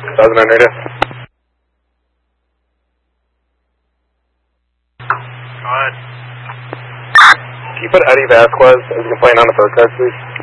2009 radio. Go ahead. Can you put Eddie Vasquez as a complaint on the third card, please?